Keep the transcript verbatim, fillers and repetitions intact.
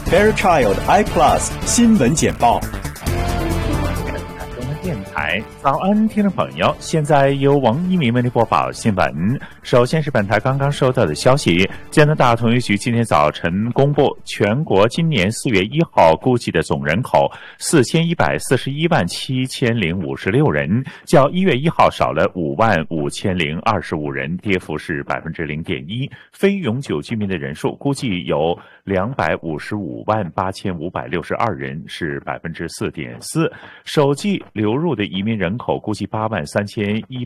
Fairchild I Plus 新闻简报。 电台早安，听众朋友，现在由王一鸣为您播报新闻。首先是本台刚刚收到的消息，加拿大统计局今天早晨公布，全国今年四月一号估计的总人口四千一百四十一万七千零五十六人，较一月一号少了五万五千零二十五人，跌幅是百分之零点一。非永久居民的人数估计有两百五十五万八千五百六十二人，是百分之四点四。首季流入的移民人口估计八万三千一